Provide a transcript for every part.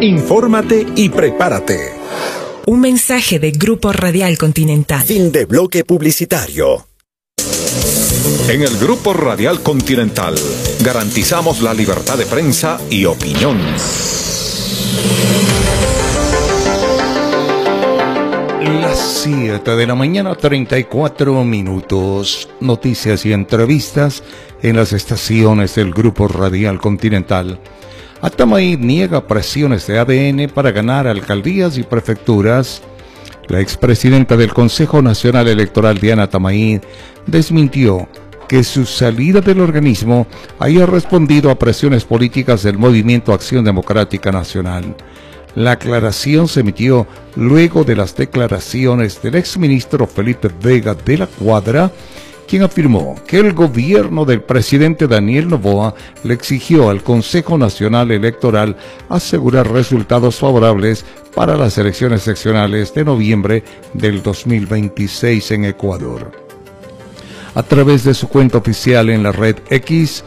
Infórmate y prepárate. Un mensaje de Grupo Radial Continental. Fin de bloque publicitario. En el Grupo Radial Continental garantizamos la libertad de prensa y opinión. Las 7 de la mañana, 34 minutos. Noticias y entrevistas en las estaciones del Grupo Radial Continental. Atamaí niega presiones de ADN para ganar alcaldías y prefecturas. La expresidenta del Consejo Nacional Electoral, Diana Atamaí, desmintió que su salida del organismo haya respondido a presiones políticas del Movimiento Acción Democrática Nacional. La aclaración se emitió luego de las declaraciones del exministro Felipe Vega de la Cuadra, quien afirmó que el gobierno del presidente Daniel Noboa le exigió al Consejo Nacional Electoral asegurar resultados favorables para las elecciones seccionales de noviembre del 2026 en Ecuador. A través de su cuenta oficial en la red X,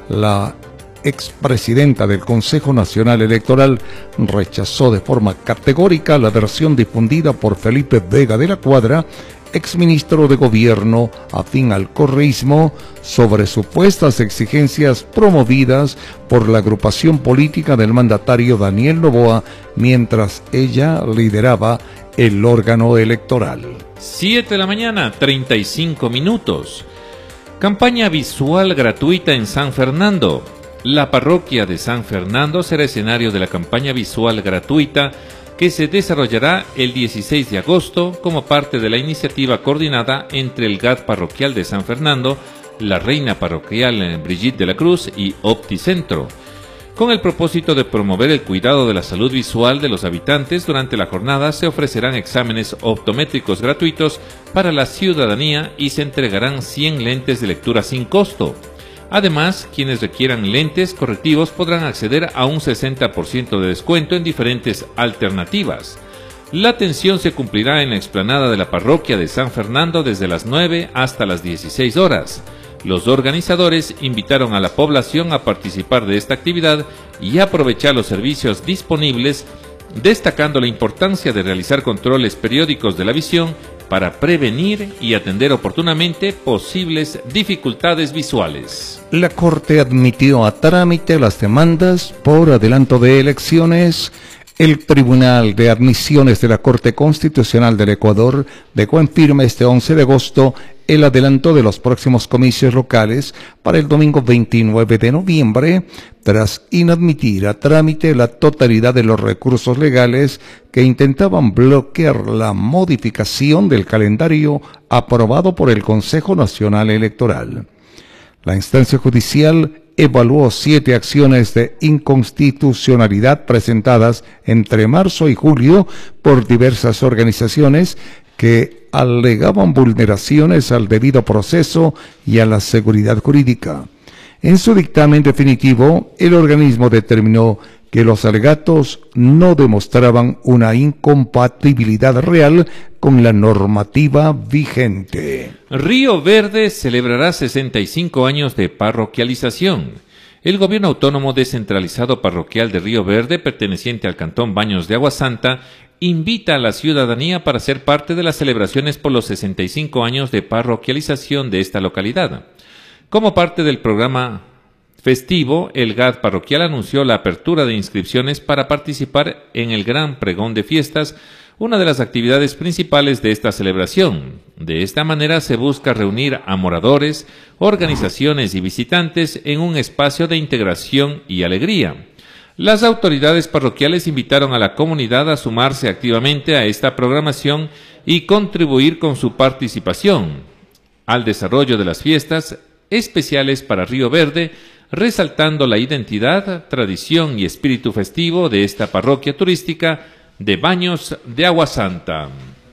la expresidenta del Consejo Nacional Electoral rechazó de forma categórica la versión difundida por Felipe Vega de la Cuadra, exministro de Gobierno afín al correísmo, sobre supuestas exigencias promovidas por la agrupación política del mandatario Daniel Noboa mientras ella lideraba el órgano electoral. 7 de la mañana, 35 minutos. Campaña visual gratuita en San Fernando. La parroquia de San Fernando será escenario de la campaña visual gratuita que se desarrollará el 16 de agosto como parte de la iniciativa coordinada entre el GAD parroquial de San Fernando, la Reina Parroquial Brigitte de la Cruz y Opticentro, con el propósito de promover el cuidado de la salud visual de los habitantes. Durante la jornada se ofrecerán exámenes optométricos gratuitos para la ciudadanía y se entregarán 100 lentes de lectura sin costo. Además, quienes requieran lentes correctivos podrán acceder a un 60% de descuento en diferentes alternativas. La atención se cumplirá en la explanada de la parroquia de San Fernando desde las 9 hasta las 16 horas. Los organizadores invitaron a la población a participar de esta actividad y aprovechar los servicios disponibles, destacando la importancia de realizar controles periódicos de la visión para prevenir y atender oportunamente posibles dificultades visuales. La Corte admitió a trámite las demandas por adelanto de elecciones. El Tribunal de Admisiones de la Corte Constitucional del Ecuador dejó en firme este 11 de agosto el adelanto de los próximos comicios locales para el domingo 29 de noviembre, tras inadmitir a trámite la totalidad de los recursos legales que intentaban bloquear la modificación del calendario aprobado por el Consejo Nacional Electoral. La instancia judicial evaluó 7 acciones de inconstitucionalidad presentadas entre marzo y julio por diversas organizaciones que alegaban vulneraciones al debido proceso y a la seguridad jurídica. En su dictamen definitivo, el organismo determinó que los alegatos no demostraban una incompatibilidad real con la normativa vigente. Río Verde celebrará 65 años de parroquialización. El Gobierno Autónomo Descentralizado Parroquial de Río Verde, perteneciente al Cantón Baños de Agua Santa, invita a la ciudadanía para ser parte de las celebraciones por los 65 años de parroquialización de esta localidad. Como parte del programa festivo, el GAD parroquial anunció la apertura de inscripciones para participar en el Gran Pregón de Fiestas, una de las actividades principales de esta celebración. De esta manera se busca reunir a moradores, organizaciones y visitantes en un espacio de integración y alegría. Las autoridades parroquiales invitaron a la comunidad a sumarse activamente a esta programación y contribuir con su participación al desarrollo de las fiestas especiales para Río Verde, resaltando la identidad, tradición y espíritu festivo de esta parroquia turística de Baños de Agua Santa.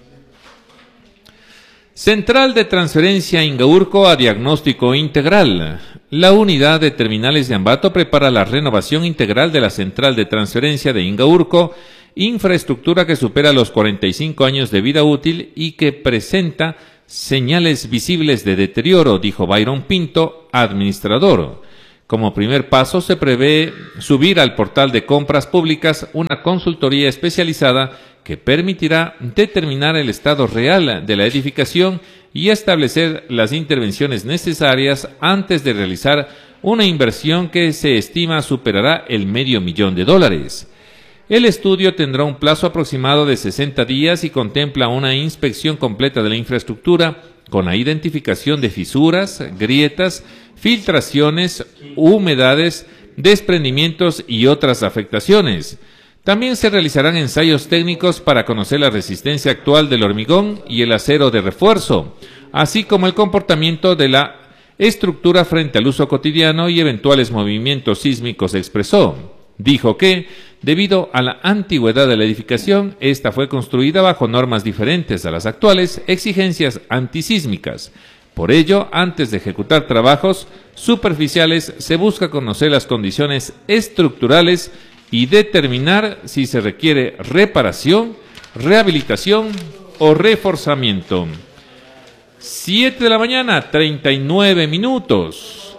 Central de Transferencia Ingaurco a Diagnóstico Integral. La unidad de terminales de Ambato prepara la renovación integral de la Central de Transferencia de Ingaurco, infraestructura que supera los 45 años de vida útil y que presenta señales visibles de deterioro, dijo Byron Pinto, administrador. Como primer paso, se prevé subir al portal de compras públicas una consultoría especializada que permitirá determinar el estado real de la edificación y establecer las intervenciones necesarias antes de realizar una inversión que se estima superará el $500,000. El estudio tendrá un plazo aproximado de 60 días y contempla una inspección completa de la infraestructura con la identificación de fisuras, grietas, filtraciones, humedades, desprendimientos y otras afectaciones. También se realizarán ensayos técnicos para conocer la resistencia actual del hormigón y el acero de refuerzo, así como el comportamiento de la estructura frente al uso cotidiano y eventuales movimientos sísmicos, expresó. Dijo que, debido a la antigüedad de la edificación, esta fue construida bajo normas diferentes a las actuales exigencias antisísmicas. Por ello, antes de ejecutar trabajos superficiales, se busca conocer las condiciones estructurales y determinar si se requiere reparación, rehabilitación o reforzamiento. 7 de la mañana, 39 minutos.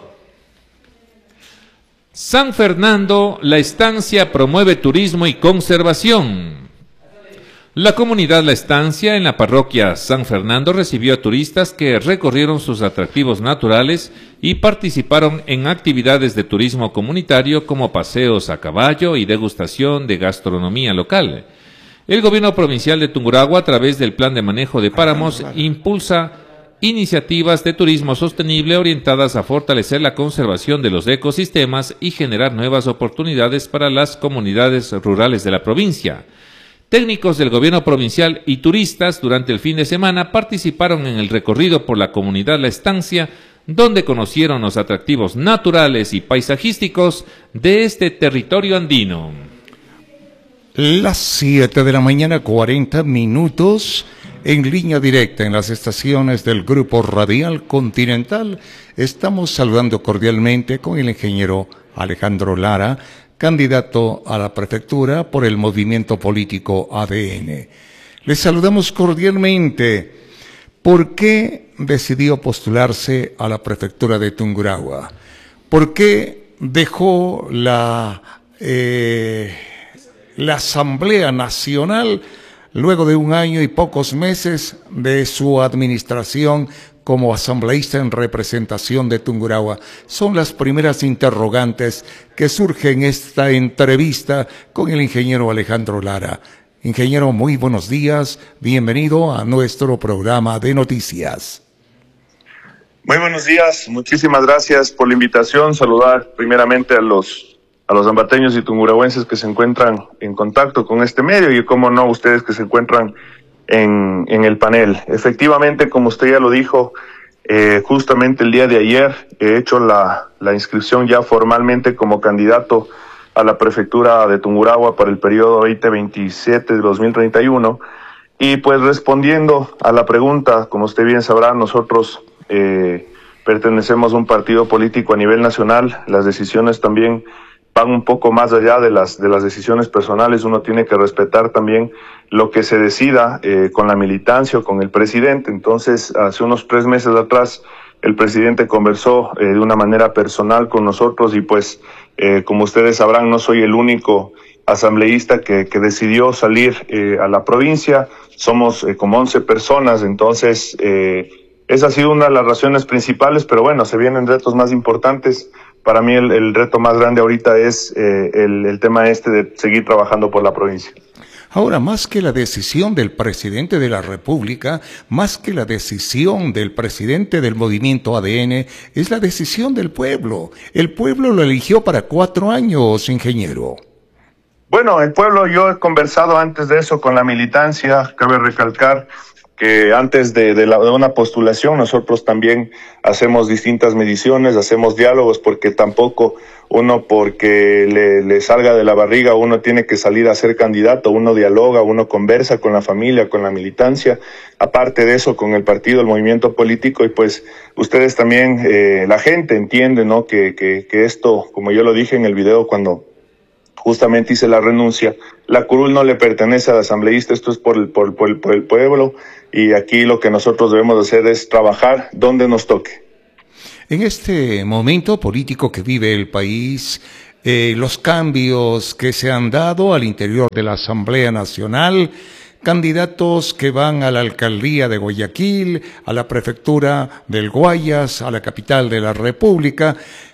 San Fernando, La Estancia promueve turismo y conservación. La comunidad La Estancia en la parroquia San Fernando recibió a turistas que recorrieron sus atractivos naturales y participaron en actividades de turismo comunitario como paseos a caballo y degustación de gastronomía local. El gobierno provincial de Tungurahua, a través del Plan de Manejo de Páramos, impulsa iniciativas de turismo sostenible orientadas a fortalecer la conservación de los ecosistemas y generar nuevas oportunidades para las comunidades rurales de la provincia. Técnicos del gobierno provincial y turistas durante el fin de semana participaron en el recorrido por la comunidad La Estancia, donde conocieron los atractivos naturales y paisajísticos de este territorio andino. Las 7 de la mañana, 40 minutos, en línea directa en las estaciones del Grupo Radial Continental. Estamos saludando cordialmente con el ingeniero Alejandro Lara, candidato a la prefectura por el movimiento político ADN. Les saludamos cordialmente. ¿Por qué decidió postularse a la prefectura de Tungurahua? ¿Por qué dejó la Asamblea Nacional luego de 1 año y pocos meses de su administración como asambleísta en representación de Tungurahua? Son las primeras interrogantes que surgen en esta entrevista con el ingeniero Alejandro Lara. Ingeniero, muy buenos días, bienvenido a nuestro programa de noticias. Muy buenos días, muchísimas gracias por la invitación. Saludar primeramente a los ambateños y tungurahuenses que se encuentran en contacto con este medio y, como no, ustedes que se encuentran en el panel. Efectivamente, como usted ya lo dijo, justamente el día de ayer he hecho la inscripción ya formalmente como candidato a la prefectura de Tungurahua para el periodo 2027 de 2031. Y pues respondiendo a la pregunta, como usted bien sabrá, nosotros pertenecemos a un partido político a nivel nacional. Las decisiones también van un poco más allá de las decisiones personales. Uno tiene que respetar también lo que se decida con la militancia o con el presidente. Entonces, hace unos 3 meses atrás, el presidente conversó de una manera personal con nosotros y pues, como ustedes sabrán, no soy el único asambleísta que decidió salir a la provincia. Somos como 11 personas, entonces esa ha sido una de las razones principales, pero bueno, se vienen retos más importantes. Para mí el reto más grande ahorita es el tema de seguir trabajando por la provincia. Ahora, más que la decisión del presidente de la República, más que la decisión del presidente del movimiento ADN, es la decisión del pueblo. El pueblo lo eligió para 4 años, ingeniero. Bueno, el pueblo, yo he conversado antes de eso con la militancia. Cabe recalcar que antes de una postulación nosotros también hacemos distintas mediciones, hacemos diálogos, porque tampoco uno porque le salga de la barriga uno tiene que salir a ser candidato. Uno dialoga, uno conversa con la familia, con la militancia, aparte de eso con el partido, el movimiento político, y pues ustedes también, la gente entiende, ¿no? Que esto, como yo lo dije en el video cuando justamente hice la renuncia, la curul no le pertenece al asambleísta, esto es por el pueblo, y aquí lo que nosotros debemos hacer es trabajar donde nos toque. En este momento político que vive el país, los cambios que se han dado al interior de la Asamblea Nacional, candidatos que van a la alcaldía de Guayaquil, a la prefectura del Guayas, a la capital de la República,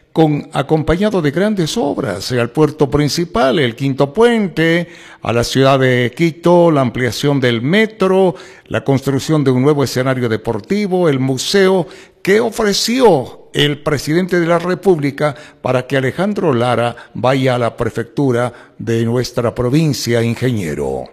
acompañado de grandes obras, al puerto principal, el Quinto Puente, a la ciudad de Quito, la ampliación del metro, la construcción de un nuevo escenario deportivo, el museo que ofreció el presidente de la República para que Alejandro Lara vaya a la prefectura de nuestra provincia, ingeniero.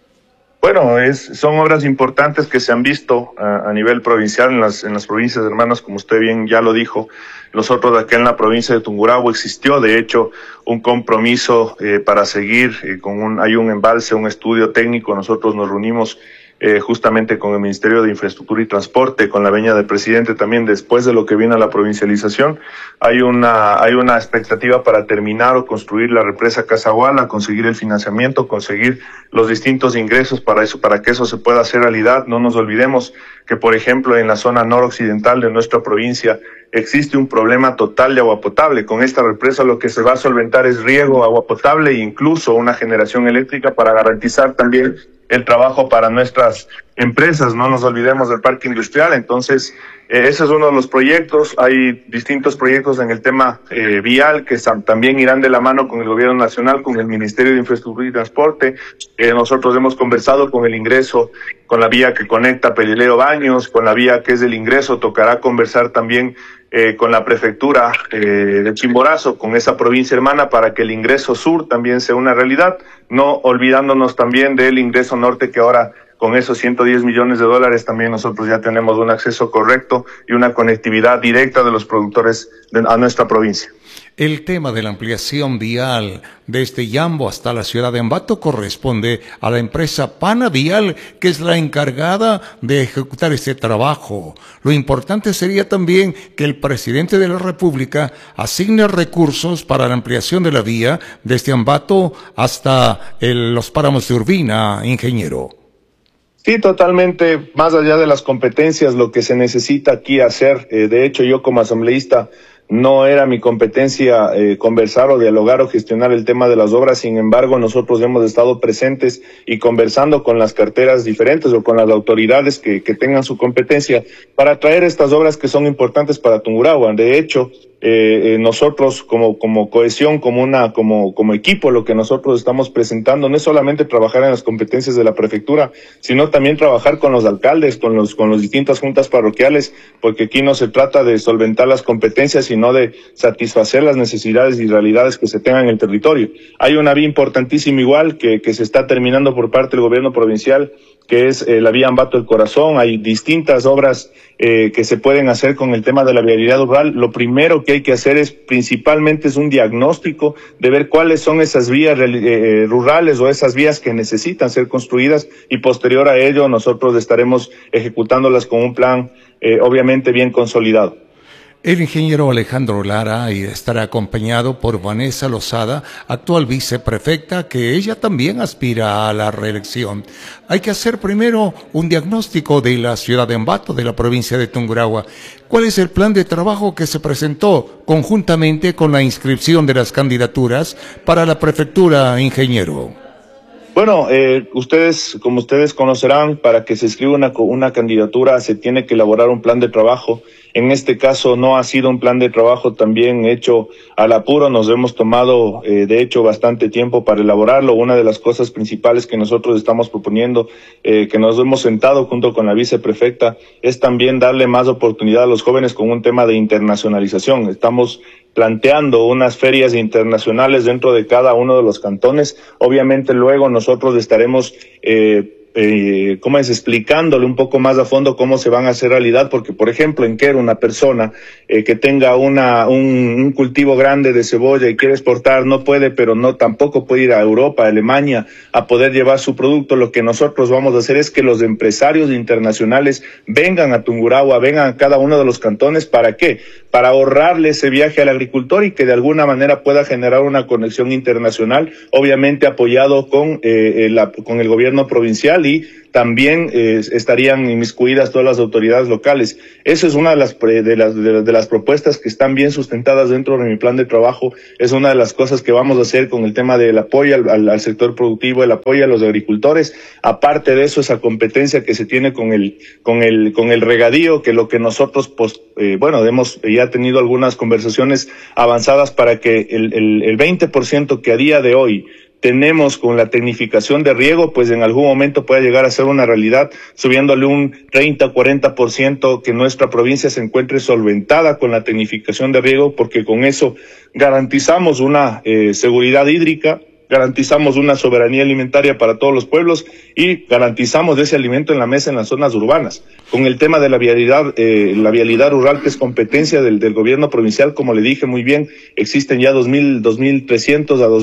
Bueno, son obras importantes que se han visto a nivel provincial en las provincias hermanas, como usted bien ya lo dijo. Nosotros acá en la provincia de Tungurahua existió, de hecho, un compromiso para seguir hay un embalse, un estudio técnico. Nosotros nos reunimos justamente con el Ministerio de Infraestructura y Transporte, con la venia del presidente también, después de lo que viene a la provincialización. Hay una expectativa para terminar o construir la represa Casaguala, conseguir el financiamiento, conseguir los distintos ingresos para que eso se pueda hacer realidad. No nos olvidemos que, por ejemplo, en la zona noroccidental de nuestra provincia existe un problema total de agua potable. Con esta represa lo que se va a solventar es riego, agua potable e incluso una generación eléctrica para garantizar también el trabajo para nuestras empresas. No nos olvidemos del parque industrial. Entonces, ese es uno de los proyectos. Hay distintos proyectos en el tema vial que también irán de la mano con el gobierno nacional, con el Ministerio de Infraestructura y Transporte. Nosotros hemos conversado con el ingreso, con la vía que conecta Pelileo Baños, con la vía que es del ingreso. Tocará conversar también con la prefectura de Chimborazo, con esa provincia hermana, para que el ingreso sur también sea una realidad, no olvidándonos también del ingreso norte, que ahora con esos 110 millones de dólares también nosotros ya tenemos un acceso correcto y una conectividad directa de los productores a nuestra provincia. El tema de la ampliación vial desde Yambo hasta la ciudad de Ambato corresponde a la empresa Pana Vial, que es la encargada de ejecutar este trabajo. Lo importante sería también que el presidente de la República asigne recursos para la ampliación de la vía desde Ambato hasta los páramos de Urbina, ingeniero. Sí, totalmente. Más allá de las competencias, lo que se necesita aquí hacer, de hecho yo como asambleísta no era mi competencia conversar o dialogar o gestionar el tema de las obras. Sin embargo, nosotros hemos estado presentes y conversando con las carteras diferentes o con las autoridades que tengan su competencia para traer estas obras que son importantes para Tungurahua. De hecho, nosotros como cohesión, como equipo, lo que nosotros estamos presentando no es solamente trabajar en las competencias de la prefectura, sino también trabajar con los alcaldes, con las distintas juntas parroquiales, porque aquí no se trata de solventar las competencias, sino de satisfacer las necesidades y realidades que se tengan en el territorio. Hay una vía importantísima igual que se está terminando por parte del gobierno provincial, que es la vía Ambato del Corazón. Hay distintas obras que se pueden hacer con el tema de la vialidad rural. Lo primero que hay que hacer principalmente es un diagnóstico de ver cuáles son esas vías rurales o esas vías que necesitan ser construidas, y posterior a ello nosotros estaremos ejecutándolas con un plan obviamente bien consolidado. El ingeniero Alejandro Lara estará acompañado por Vanessa Lozada, actual viceprefecta, que ella también aspira a la reelección. Hay que hacer primero un diagnóstico de la ciudad de Ambato, de la provincia de Tungurahua. ¿Cuál es el plan de trabajo que se presentó conjuntamente con la inscripción de las candidaturas para la prefectura, ingeniero? Bueno, como ustedes conocerán, para que se escriba una candidatura se tiene que elaborar un plan de trabajo. En este caso no ha sido un plan de trabajo también hecho al apuro. Nos hemos tomado, de hecho, bastante tiempo para elaborarlo. Una de las cosas principales que nosotros estamos proponiendo, que nos hemos sentado junto con la viceprefecta, es también darle más oportunidad a los jóvenes con un tema de internacionalización. Estamos planteando unas ferias internacionales dentro de cada uno de los cantones. Obviamente luego nosotros estaremos explicándole un poco más a fondo cómo se van a hacer realidad, porque por ejemplo en Quero una persona que tenga un cultivo grande de cebolla y quiere exportar no puede, pero tampoco puede ir a Europa, a Alemania a poder llevar su producto. Lo que nosotros vamos a hacer es que los empresarios internacionales vengan a Tungurahua, vengan a cada uno de los cantones. ¿Para qué? para ahorrarle ese viaje al agricultor y que de alguna manera pueda generar una conexión internacional, obviamente apoyado con el gobierno provincial, y también estarían inmiscuidas todas las autoridades locales. Eso es una de las propuestas que están bien sustentadas dentro de mi plan de trabajo. Es una de las cosas que vamos a hacer con el tema del apoyo al sector productivo, el apoyo a los agricultores. Aparte de eso, esa competencia que se tiene con el regadío, que lo que nosotros hemos ya tenido algunas conversaciones avanzadas para que el 20% que a día de hoy tenemos con la tecnificación de riego, pues en algún momento pueda llegar a ser una realidad, subiéndole un 30-40%, que nuestra provincia se encuentre solventada con la tecnificación de riego, porque con eso garantizamos una seguridad hídrica, garantizamos una soberanía alimentaria para todos los pueblos y garantizamos ese alimento en la mesa en las zonas urbanas. Con el tema de la vialidad rural, que es competencia del gobierno provincial, como le dije muy bien, existen ya 2.300 a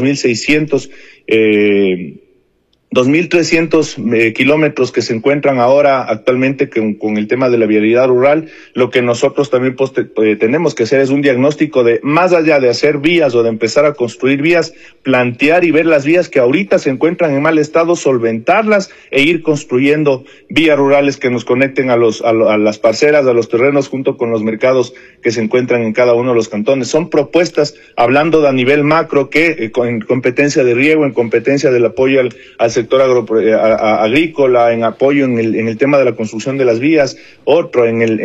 2.300 kilómetros que se encuentran ahora actualmente con el tema de la vialidad rural. Lo que nosotros también tenemos que hacer es un diagnóstico de, más allá de hacer vías o de empezar a construir vías, plantear y ver las vías que ahorita se encuentran en mal estado, solventarlas e ir construyendo vías rurales que nos conecten a las parcelas, a los terrenos, junto con los mercados que se encuentran en cada uno de los cantones. Son propuestas, hablando a nivel macro, que en competencia de riego, en competencia del apoyo al sector agrícola, en apoyo en el tema de la construcción de las vías, otro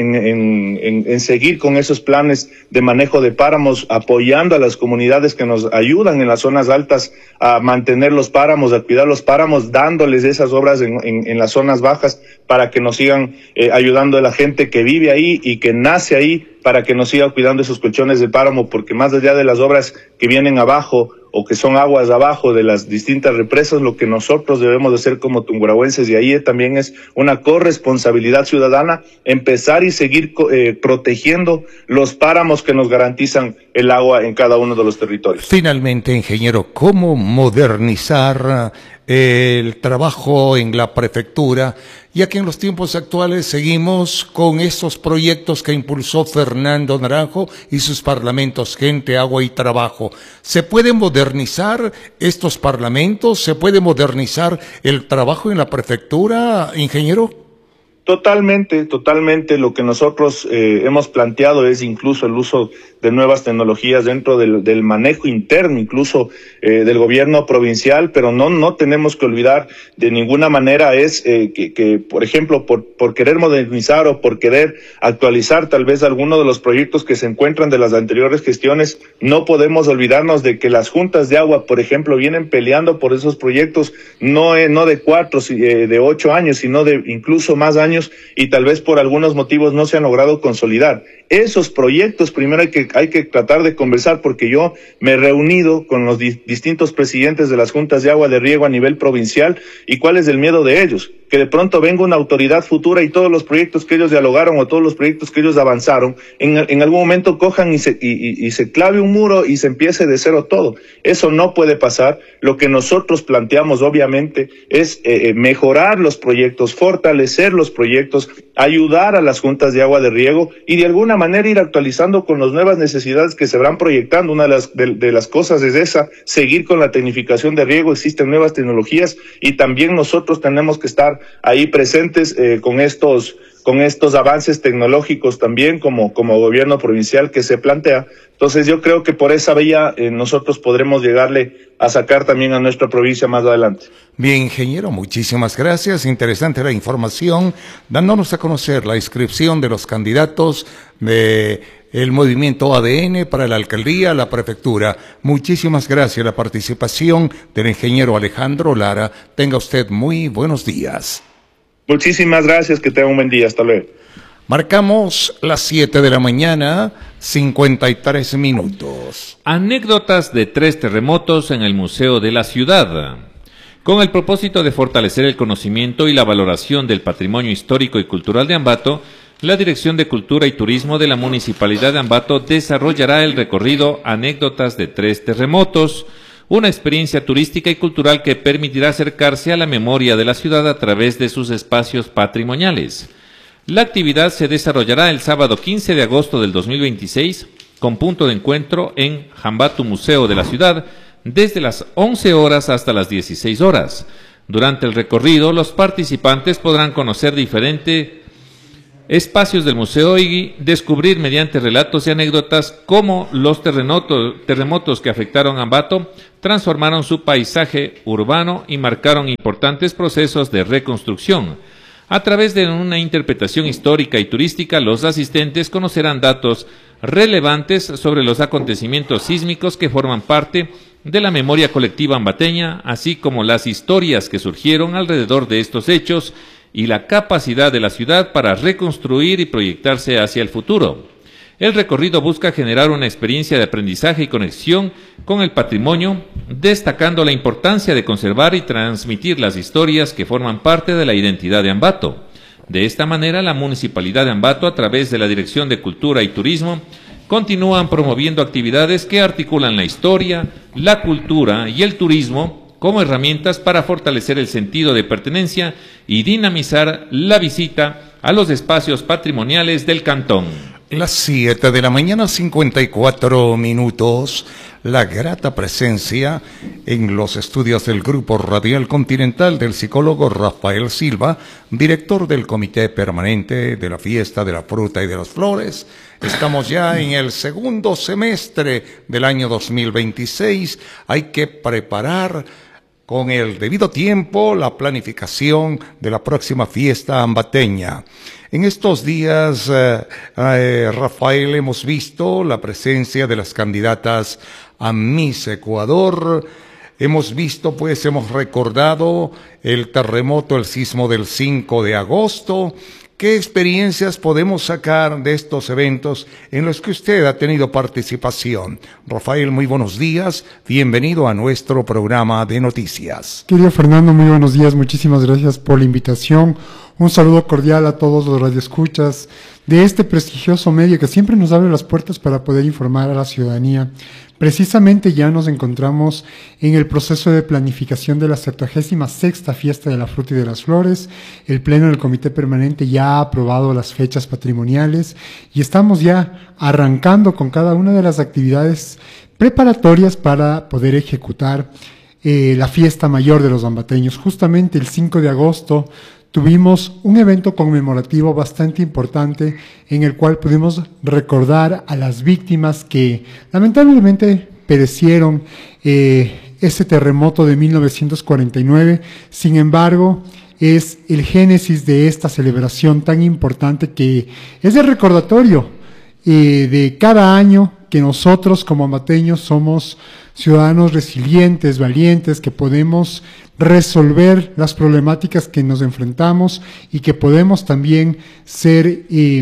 en seguir con esos planes de manejo de páramos, apoyando a las comunidades que nos ayudan en las zonas altas a mantener los páramos, a cuidar los páramos, dándoles esas obras en las zonas bajas para que nos sigan ayudando a la gente que vive ahí y que nace ahí, para que nos siga cuidando esos colchones de páramo, porque más allá de las obras que vienen abajo o que son aguas abajo de las distintas represas, lo que nosotros debemos de hacer como tungurahuenses, y ahí también es una corresponsabilidad ciudadana, empezar y seguir protegiendo los páramos que nos garantizan el agua en cada uno de los territorios. Finalmente, ingeniero, ¿cómo modernizar el trabajo en la prefectura, ya que en los tiempos actuales seguimos con estos proyectos que impulsó Fernando Naranjo y sus parlamentos, Gente, Agua y Trabajo? ¿Se puede modernizar estos parlamentos? ¿Se puede modernizar el trabajo en la prefectura, ingeniero? Totalmente. Lo que nosotros hemos planteado es incluso el uso de nuevas tecnologías dentro del manejo interno, incluso del gobierno provincial, pero no tenemos que olvidar de ninguna manera es que por ejemplo, por querer modernizar o por querer actualizar tal vez alguno de los proyectos que se encuentran de las anteriores gestiones, no podemos olvidarnos de que las juntas de agua, por ejemplo, vienen peleando por esos proyectos, no de 4, de 8 años, sino de incluso más años, y tal vez por algunos motivos no se han logrado consolidar. Esos proyectos primero hay que tratar de conversar, porque yo me he reunido con los distintos presidentes de las juntas de agua de riego a nivel provincial, y cuál es el miedo de ellos, que de pronto venga una autoridad futura y todos los proyectos que ellos dialogaron o todos los proyectos que ellos avanzaron, en algún momento cojan y se clave un muro y se empiece de cero todo. Eso no puede pasar. Lo que nosotros planteamos obviamente es mejorar los proyectos, fortalecer los proyectos, ayudar a las juntas de agua de riego y de alguna manera ir actualizando con las nuevas necesidades que se van proyectando. Una de las cosas es esa, seguir con la tecnificación de riego. Existen nuevas tecnologías y también nosotros tenemos que estar ahí presentes con estos avances tecnológicos también como gobierno provincial que se plantea. Entonces yo creo que por esa vía nosotros podremos llegarle a sacar también a nuestra provincia más adelante. Bien, ingeniero, muchísimas gracias. Interesante la información, dándonos a conocer la inscripción de los candidatos de el movimiento ADN para la alcaldía, la prefectura. Muchísimas gracias la participación del ingeniero Alejandro Lara. Tenga usted muy buenos días. Muchísimas gracias, que tenga un buen día. Hasta luego. Marcamos las 7 de la mañana, 53 minutos. Anécdotas de 3 terremotos en el Museo de la Ciudad. Con el propósito de fortalecer el conocimiento y la valoración del patrimonio histórico y cultural de Ambato, la Dirección de Cultura y Turismo de la Municipalidad de Ambato desarrollará el recorrido Anécdotas de 3 terremotos, una experiencia turística y cultural que permitirá acercarse a la memoria de la ciudad a través de sus espacios patrimoniales. La actividad se desarrollará el sábado 15 de agosto del 2026, con punto de encuentro en Jambato Museo de la ciudad, desde las 11 horas hasta las 16 horas. Durante el recorrido, los participantes podrán conocer diferentes espacios del museo y descubrir mediante relatos y anécdotas cómo los terremotos que afectaron a Ambato transformaron su paisaje urbano y marcaron importantes procesos de reconstrucción. A través de una interpretación histórica y turística, los asistentes conocerán datos relevantes sobre los acontecimientos sísmicos que forman parte de la memoria colectiva ambateña, así como las historias que surgieron alrededor de estos hechos y la capacidad de la ciudad para reconstruir y proyectarse hacia el futuro. El recorrido busca generar una experiencia de aprendizaje y conexión con el patrimonio, destacando la importancia de conservar y transmitir las historias que forman parte de la identidad de Ambato. De esta manera, la Municipalidad de Ambato, a través de la Dirección de Cultura y Turismo, continúan promoviendo actividades que articulan la historia, la cultura y el turismo como herramientas para fortalecer el sentido de pertenencia y dinamizar la visita a los espacios patrimoniales del cantón. Las 7 de la mañana, 54 minutos. La grata presencia en los estudios del Grupo Radial Continental del psicólogo Rafael Silva, director del Comité Permanente de la Fiesta de la Fruta y de las Flores. Estamos ya en el segundo semestre del año 2026. Hay que preparar con el debido tiempo la planificación de la próxima fiesta ambateña. En estos días, Rafael, hemos visto la presencia de las candidatas a Miss Ecuador. Hemos recordado el terremoto, el sismo del 5 de agosto. ¿Qué experiencias podemos sacar de estos eventos en los que usted ha tenido participación? Rafael, muy buenos días. Bienvenido a nuestro programa de noticias. Querido Fernando, muy buenos días. Muchísimas gracias por la invitación. Un saludo cordial a todos los radioescuchas de este prestigioso medio que siempre nos abre las puertas para poder informar a la ciudadanía. Precisamente ya nos encontramos en el proceso de planificación de la 76ª Fiesta de la Fruta y de las Flores. El Pleno del Comité Permanente ya ha aprobado las fechas patrimoniales y estamos ya arrancando con cada una de las actividades preparatorias para poder ejecutar la fiesta mayor de los ambateños. Justamente el 5 de agosto tuvimos un evento conmemorativo bastante importante en el cual pudimos recordar a las víctimas que lamentablemente perecieron ese terremoto de 1949. Sin embargo, es el génesis de esta celebración tan importante que es el recordatorio de cada año que nosotros como ambateños somos ciudadanos resilientes, valientes, que podemos resolver las problemáticas que nos enfrentamos y que podemos también ser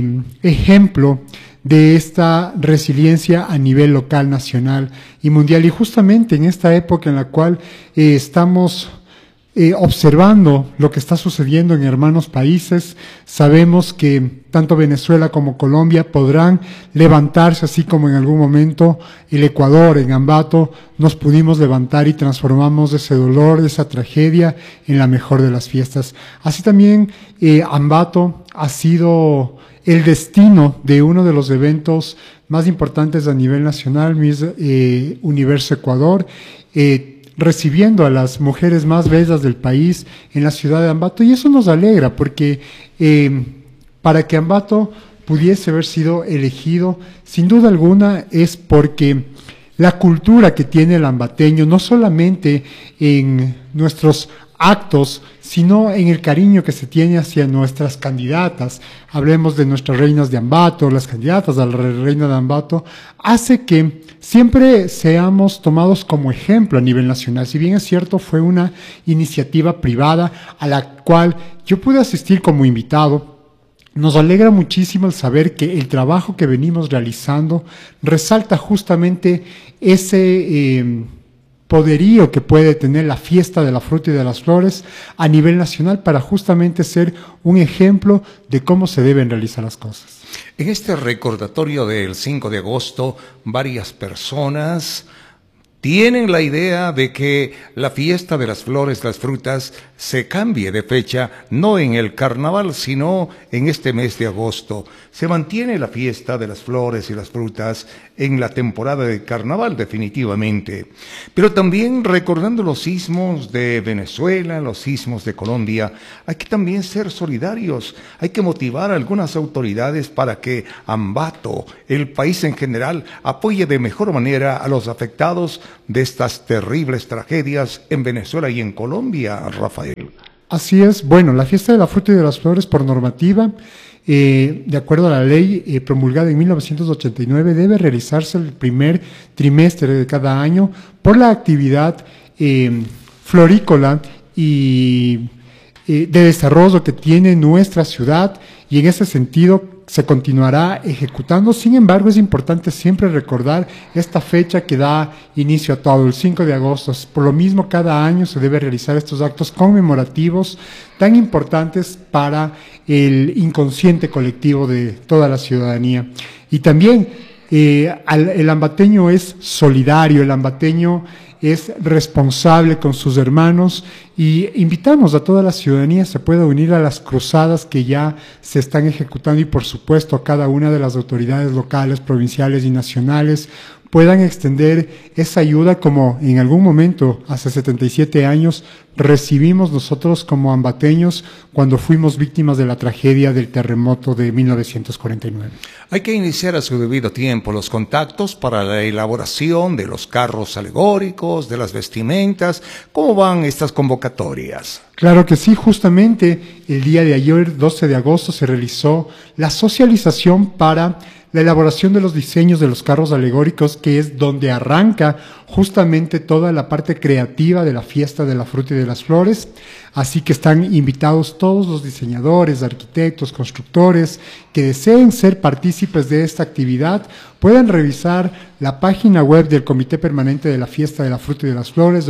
ejemplo de esta resiliencia a nivel local, nacional y mundial. Y justamente en esta época en la cual estamos observando lo que está sucediendo en hermanos países, sabemos que tanto Venezuela como Colombia podrán levantarse, así como en algún momento el Ecuador, en Ambato, nos pudimos levantar y transformamos ese dolor, esa tragedia, en la mejor de las fiestas. Así también Ambato ha sido el destino de uno de los eventos más importantes a nivel nacional, Miss Universo Ecuador, recibiendo a las mujeres más bellas del país en la ciudad de Ambato, y eso nos alegra porque para que Ambato pudiese haber sido elegido, sin duda alguna es porque la cultura que tiene el ambateño, no solamente en nuestros actos, sino en el cariño que se tiene hacia nuestras candidatas. Hablemos de nuestras reinas de Ambato, las candidatas a la reina de Ambato, hace que siempre seamos tomados como ejemplo a nivel nacional. Si bien es cierto, fue una iniciativa privada a la cual yo pude asistir como invitado, nos alegra muchísimo el saber que el trabajo que venimos realizando resalta justamente ese poderío que puede tener la fiesta de la fruta y de las flores a nivel nacional para justamente ser un ejemplo de cómo se deben realizar las cosas. En este recordatorio del 5 de agosto, varias personas tienen la idea de que la fiesta de las flores, las frutas, se cambie de fecha, no en el carnaval, sino en este mes de agosto. Se mantiene la fiesta de las flores y las frutas en la temporada de carnaval, definitivamente. Pero también recordando los sismos de Venezuela, los sismos de Colombia, hay que también ser solidarios, hay que motivar a algunas autoridades para que Ambato, el país en general, apoye de mejor manera a los afectados de estas terribles tragedias en Venezuela y en Colombia, Rafael. Así es. Bueno, la fiesta de la fruta y de las flores, por normativa, de acuerdo a la ley promulgada en 1989, debe realizarse el primer trimestre de cada año por la actividad florícola y de desarrollo que tiene nuestra ciudad, y en ese sentido se continuará ejecutando. Sin embargo, es importante siempre recordar esta fecha que da inicio a todo, el 5 de agosto. Por lo mismo, cada año se debe realizar estos actos conmemorativos tan importantes para el inconsciente colectivo de toda la ciudadanía. Y también el ambateño es solidario, el ambateño es responsable con sus hermanos, y invitamos a toda la ciudadanía se pueda unir a las cruzadas que ya se están ejecutando, y por supuesto a cada una de las autoridades locales, provinciales y nacionales puedan extender esa ayuda como en algún momento, hace 77 años, recibimos nosotros como ambateños cuando fuimos víctimas de la tragedia del terremoto de 1949. Hay que iniciar a su debido tiempo los contactos para la elaboración de los carros alegóricos, de las vestimentas. ¿Cómo van estas convocatorias? Claro que sí, justamente el día de ayer, 12 de agosto, se realizó la socialización para la elaboración de los diseños de los carros alegóricos, que es donde arranca justamente toda la parte creativa de la fiesta de la fruta y de las flores. Así que están invitados todos los diseñadores, arquitectos, constructores que deseen ser partícipes de esta actividad. Pueden revisar la página web del Comité Permanente de la Fiesta de la Fruta y de las Flores,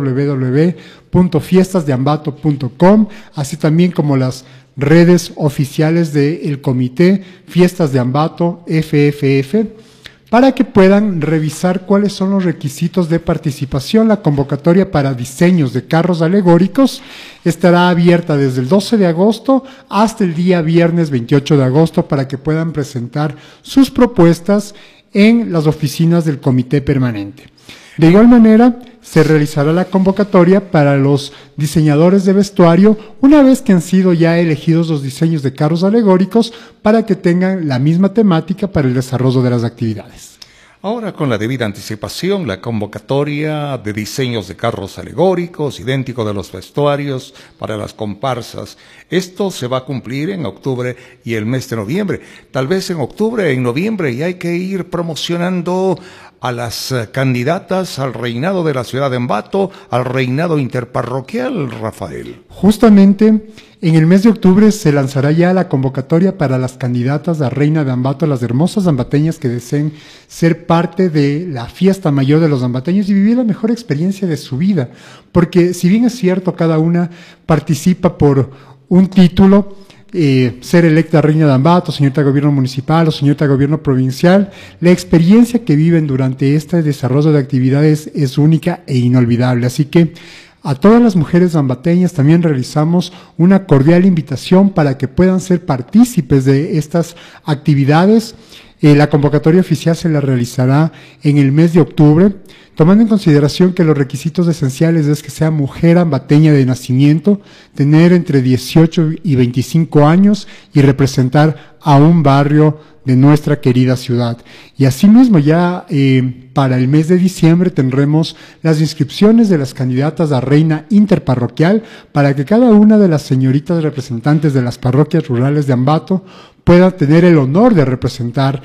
www.fiestasdeambato.com, así también como las redes oficiales del Comité Fiestas de Ambato, FFF, para que puedan revisar cuáles son los requisitos de participación. La convocatoria para diseños de carros alegóricos estará abierta desde el 12 de agosto hasta el día viernes 28 de agosto para que puedan presentar sus propuestas en las oficinas del Comité Permanente. De igual manera, se realizará la convocatoria para los diseñadores de vestuario una vez que han sido ya elegidos los diseños de carros alegóricos para que tengan la misma temática para el desarrollo de las actividades. Ahora, con la debida anticipación, la convocatoria de diseños de carros alegóricos, idéntico de los vestuarios para las comparsas. Esto se va a cumplir en octubre y el mes de noviembre. Tal vez en octubre, en noviembre, y hay que ir promocionando a las candidatas al reinado de la ciudad de Ambato, al reinado interparroquial, Rafael. Justamente en el mes de octubre se lanzará ya la convocatoria para las candidatas a reina de Ambato, las hermosas ambateñas que deseen ser parte de la fiesta mayor de los ambateños y vivir la mejor experiencia de su vida. Porque si bien es cierto, cada una participa por un título, ser electa reina de Ambato, señorita gobierno municipal o señorita gobierno provincial, la experiencia que viven durante este desarrollo de actividades es única e inolvidable. Así que a todas las mujeres ambateñas también realizamos una cordial invitación para que puedan ser partícipes de estas actividades. La convocatoria oficial se la realizará en el mes de octubre, tomando en consideración que los requisitos esenciales es que sea mujer ambateña de nacimiento, tener entre 18 y 25 años y representar a un barrio de nuestra querida ciudad. Y asimismo ya para el mes de diciembre tendremos las inscripciones de las candidatas a reina interparroquial para que cada una de las señoritas representantes de las parroquias rurales de Ambato pueda tener el honor de representar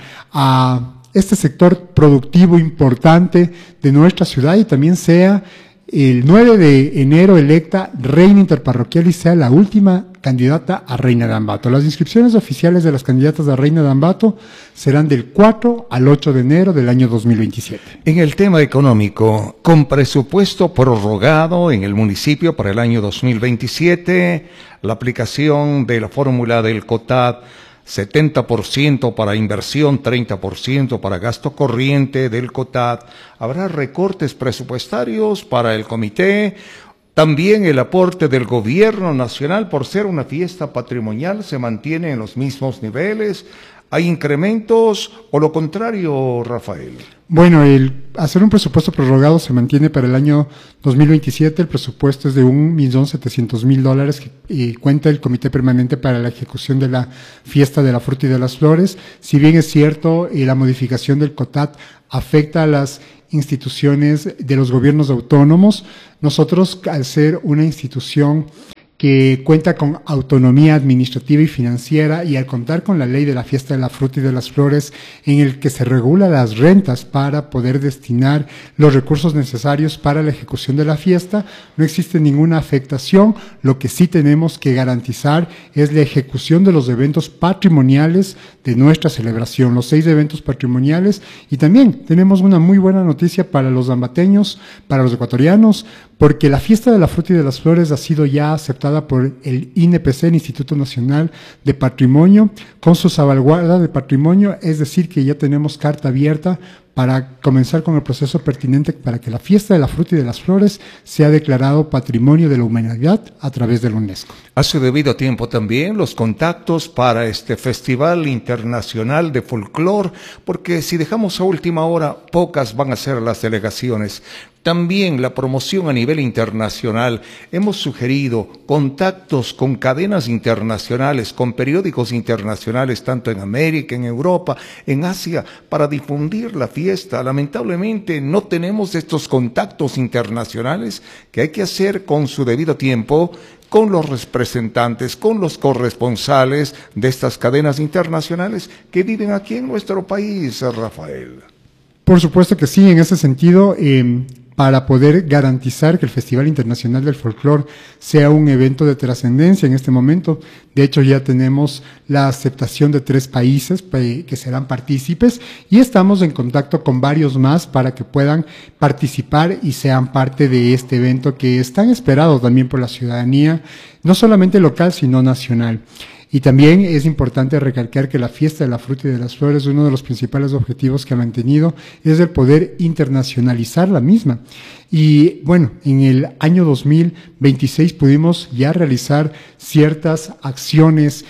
a este sector productivo importante de nuestra ciudad y también sea el 9 de enero electa reina interparroquial y sea la última candidata a reina de Ambato. Las inscripciones oficiales de las candidatas a reina de Ambato serán del 4 al 8 de enero del año 2027. En el tema económico, con presupuesto prorrogado en el municipio para el año 2027, la aplicación de la fórmula del COTAD 70% para inversión, 30% para gasto corriente del COTAD. Habrá recortes presupuestarios para el comité. También el aporte del gobierno nacional por ser una fiesta patrimonial se mantiene en los mismos niveles. ¿Hay incrementos o lo contrario, Rafael? Bueno, el hacer un presupuesto prorrogado se mantiene para el año 2027. El presupuesto es de $1.700.000 que cuenta el Comité Permanente para la ejecución de la Fiesta de la Fruta y de las Flores. Si bien es cierto, la modificación del COTAD afecta a las instituciones de los gobiernos autónomos, nosotros, al ser una institución que cuenta con autonomía administrativa y financiera y al contar con la ley de la Fiesta de la Fruta y de las Flores en el que se regula las rentas para poder destinar los recursos necesarios para la ejecución de la fiesta, no existe ninguna afectación. Lo que sí tenemos que garantizar es la ejecución de los eventos patrimoniales de nuestra celebración, los 6 eventos patrimoniales, y también tenemos una muy buena noticia para los ambateños, para los ecuatorianos, porque la Fiesta de la Fruta y de las Flores ha sido ya aceptada por el INPC, el Instituto Nacional de Patrimonio, con su salvaguarda de patrimonio, es decir, que ya tenemos carta abierta para comenzar con el proceso pertinente para que la Fiesta de la Fruta y de las Flores sea declarado Patrimonio de la Humanidad a través de la UNESCO. A su debido tiempo también los contactos para este Festival Internacional de Folclor, porque si dejamos a última hora, pocas van a ser las delegaciones. También la promoción a nivel internacional. Hemos sugerido contactos con cadenas internacionales, con periódicos internacionales, tanto en América, en Europa, en Asia, para difundir la fiesta. Lamentablemente no tenemos estos contactos internacionales que hay que hacer con su debido tiempo, con los representantes, con los corresponsales de estas cadenas internacionales que viven aquí en nuestro país, Rafael. Por supuesto que sí, en ese sentido, para poder garantizar que el Festival Internacional del Folclor sea un evento de trascendencia en este momento. De hecho, ya tenemos la aceptación de 3 países que serán partícipes y estamos en contacto con varios más para que puedan participar y sean parte de este evento que es tan esperado también por la ciudadanía, no solamente local, sino nacional. Y también es importante recalcar que la Fiesta de la Fruta y de las Flores, uno de los principales objetivos que ha mantenido es el poder internacionalizar la misma. Y bueno, en el año 2026 pudimos ya realizar ciertas acciones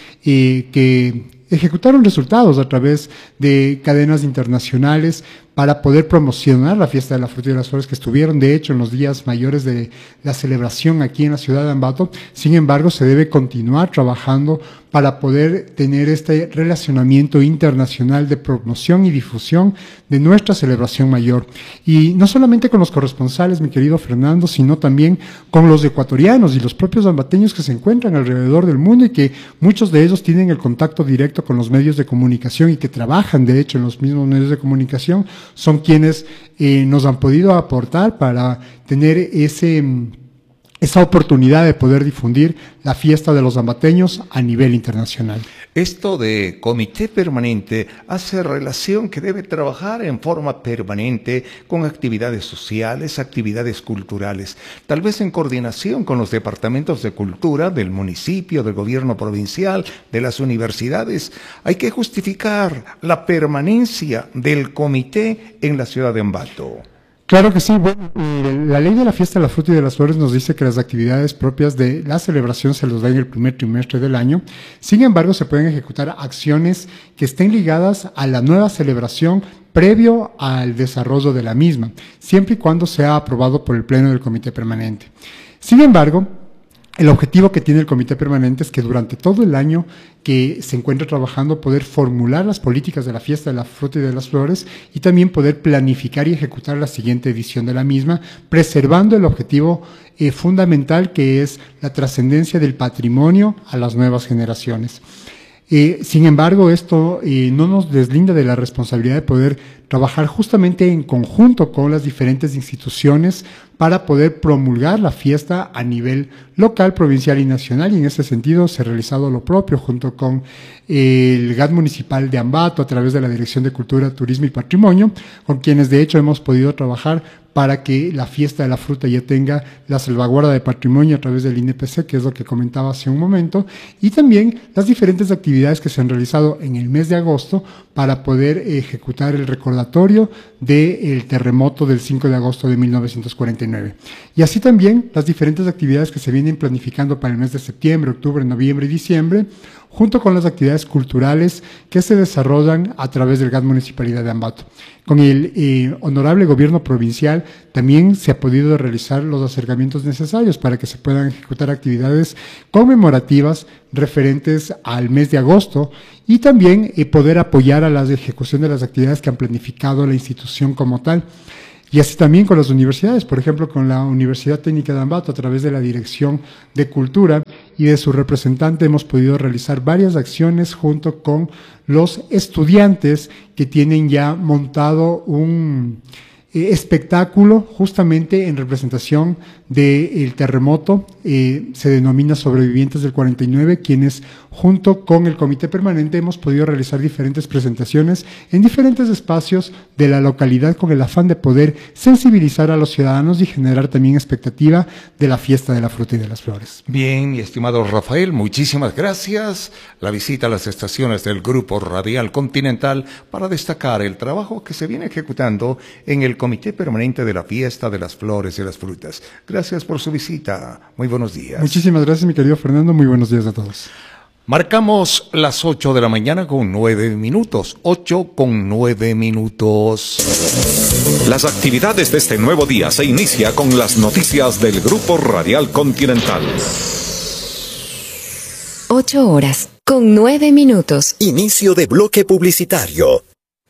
que ejecutaron resultados a través de cadenas internacionales para poder promocionar la Fiesta de la Fruta y de las Flores, que estuvieron de hecho en los días mayores de la celebración aquí en la ciudad de Ambato. Sin embargo, se debe continuar trabajando para poder tener este relacionamiento internacional de promoción y difusión de nuestra celebración mayor. Y no solamente con los corresponsales, mi querido Fernando, sino también con los ecuatorianos y los propios ambateños que se encuentran alrededor del mundo y que muchos de ellos tienen el contacto directo con los medios de comunicación y que trabajan de hecho en los mismos medios de comunicación, son quienes nos han podido aportar para tener esa oportunidad de poder difundir la fiesta de los ambateños a nivel internacional. Esto de comité permanente hace relación que debe trabajar en forma permanente con actividades sociales, actividades culturales, tal vez en coordinación con los departamentos de cultura del municipio, del gobierno provincial, de las universidades. Hay que justificar la permanencia del comité en la ciudad de Ambato. Claro que sí. Bueno, la ley de la Fiesta de la Fruta y de las Flores nos dice que las actividades propias de la celebración se los da en el primer trimestre del año. Sin embargo, se pueden ejecutar acciones que estén ligadas a la nueva celebración previo al desarrollo de la misma, siempre y cuando sea aprobado por el Pleno del Comité Permanente. Sin embargo, el objetivo que tiene el Comité Permanente es que durante todo el año que se encuentra trabajando poder formular las políticas de la Fiesta de la Fruta y de las Flores y también poder planificar y ejecutar la siguiente edición de la misma, preservando el objetivo fundamental que es la trascendencia del patrimonio a las nuevas generaciones. Sin embargo, esto no nos deslinda de la responsabilidad de poder trabajar justamente en conjunto con las diferentes instituciones para poder promulgar la fiesta a nivel local, provincial y nacional, y en ese sentido se ha realizado lo propio junto con el GAT municipal de Ambato a través de la Dirección de Cultura, Turismo y Patrimonio, con quienes de hecho hemos podido trabajar para que la fiesta de la fruta ya tenga la salvaguarda de patrimonio a través del INPC, que es lo que comentaba hace un momento, y también las diferentes actividades que se han realizado en el mes de agosto para poder ejecutar el recordatorio del terremoto del 5 de agosto de 1949. Y así también las diferentes actividades que se vienen planificando para el mes de septiembre, octubre, noviembre y diciembre, junto con las actividades culturales que se desarrollan a través del GAT Municipalidad de Ambato. Con el honorable gobierno provincial también se ha podido realizar los acercamientos necesarios para que se puedan ejecutar actividades conmemorativas referentes al mes de agosto y también poder apoyar a la ejecución de las actividades que han planificado la institución como tal. Y así también con las universidades, por ejemplo, con la Universidad Técnica de Ambato, a través de la Dirección de Cultura y de su representante, hemos podido realizar varias acciones junto con los estudiantes que tienen ya montado un espectáculo justamente en representación del terremoto. Se denomina Sobrevivientes del 49, quienes junto con el Comité Permanente hemos podido realizar diferentes presentaciones en diferentes espacios de la localidad con el afán de poder sensibilizar a los ciudadanos y generar también expectativa de la fiesta de la fruta y de las flores. Bien, mi estimado Rafael, muchísimas gracias. La visita a las estaciones del Grupo Radial Continental para destacar el trabajo que se viene ejecutando en el Comité Permanente de la Fiesta de las Flores y las Frutas. Gracias por su visita. Muy buenos días. Muchísimas gracias, mi querido Fernando. Muy buenos días a todos. Marcamos las 8 de la mañana con 9 minutos. 8:09. Las actividades de este nuevo día se inicia con las noticias del Grupo Radial Continental. 8:09. Inicio de bloque publicitario.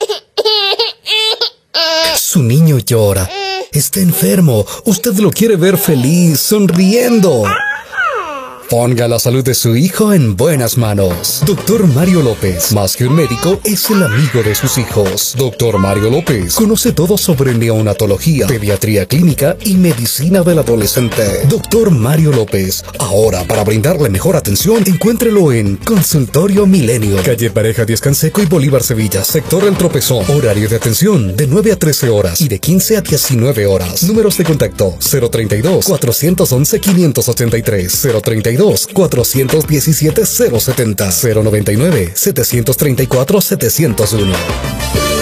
Su niño llora. Está enfermo. Usted lo quiere ver feliz, sonriendo. Ponga la salud de su hijo en buenas manos. Doctor Mario López, más que un médico, es el amigo de sus hijos. Doctor Mario López conoce todo sobre neonatología, pediatría clínica y medicina del adolescente. Doctor Mario López, ahora para brindarle mejor atención, encuéntrelo en Consultorio Milenio, calle Pareja Díaz Canseco y Bolívar Sevilla, sector El Tropezón. Horario de atención de 9 a 13 horas y de 15 a 19 horas. Números de contacto 032-411-583, 032-417-070, 099-734-701.